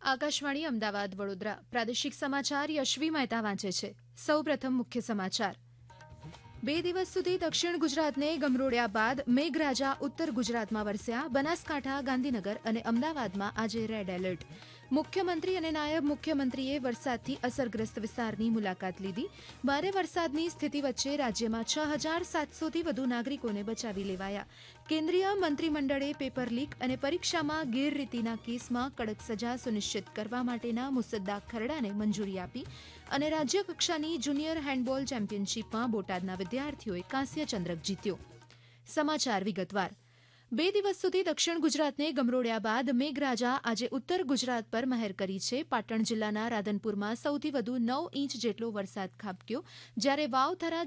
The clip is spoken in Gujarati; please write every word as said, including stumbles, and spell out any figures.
આકાશવાણી અમદાવાદ વડોદરા પ્રાદેશિક સમાચાર યશવી મહેતા વાંચે છે. સૌપ્રથમ મુખ્ય સમાચાર. બે દિવસ સુધી દક્ષિણ ગુજરાતને ગમરોડ્યા બાદ મેઘરાજા ઉત્તર ગુજરાતમાં વરસ્યા. બનાસકાંઠા, ગાંધીનગર અને અમદાવાદમાં આજે રેડ એલર્ટ. મુખ્યમંત્રી અને નાયબ મુખ્યમંત્રીએ વરસાદથી અસરગ્રસ્ત વિસ્તારની મુલાકાત લીધી. ભારે વરસાદની સ્થિતિ વચ્ચે રાજ્યમાં છ હજાર સાતસોથી વધુ નાગરિકોને બચાવી લેવાયા. કેન્દ્રીય મંત્રીમંડળે પેપર લીક અને પરીક્ષામાં ગેરરીતિના કેસમાં કડક સજા સુનિશ્ચિત કરવા માટેના મુસદ્દા ખરડાને મંજૂરી આપી અને રાજ્યકક્ષાની જુનિયર હેન્ડબોલ ચેમ્પિયનશીપમાં બોટાદના વિદ્યાર્થીઓએ કાંસ્ય ચંદ્રક જીત્યો. સમાચાર વિગતવાર. બે દિવસ સુધી દક્ષિણ ગુજરાતને ગમરોડ્યા બાદ મેઘરાજા આજે ઉત્તર ગુજરાત પર મહેર કરી છે. પાટણ જિલ્લાના રાધનપુરમાં સૌથી વધુ નવ ઇંચ જેટલો વરસાદ ખાબક્યો, જ્યારે વાવથરા